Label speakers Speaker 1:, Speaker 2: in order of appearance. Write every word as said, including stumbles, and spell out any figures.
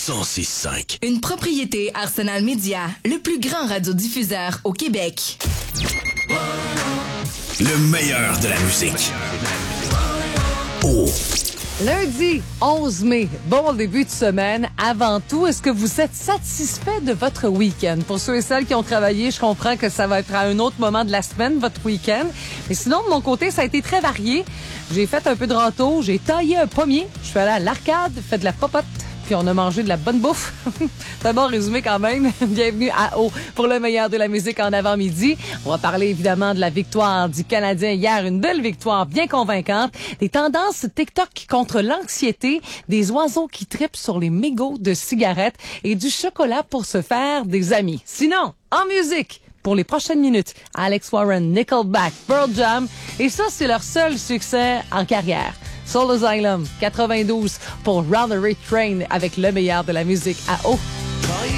Speaker 1: cent six cinq.
Speaker 2: Une propriété Arsenal Media, le plus grand radiodiffuseur au Québec.
Speaker 1: Le meilleur de la musique. Oh.
Speaker 3: Lundi onze mai, bon début de semaine. Avant tout, est-ce que vous êtes satisfait de votre week-end? Pour ceux et celles qui ont travaillé, je comprends que ça va être à un autre moment de la semaine, votre week-end. Mais sinon, de mon côté, ça a été très varié. J'ai fait un peu de rando, j'ai taillé un pommier, je suis allée à l'arcade, fait de la popote, puis on a mangé de la bonne bouffe. C'est un bon résumé quand même. Bienvenue à O pour le meilleur de la musique en avant-midi. On va parler évidemment de la victoire du Canadien hier, une belle victoire bien convaincante, des tendances TikTok contre l'anxiété, des oiseaux qui tripent sur les mégots de cigarettes et du chocolat pour se faire des amis. Sinon, en musique, pour les prochaines minutes, Alex Warren, Nickelback, Pearl Jam, et ça, c'est leur seul succès en carrière. Soul Asylum, quatre-vingt-douze pour Runaway Train avec le meilleur de la musique à O.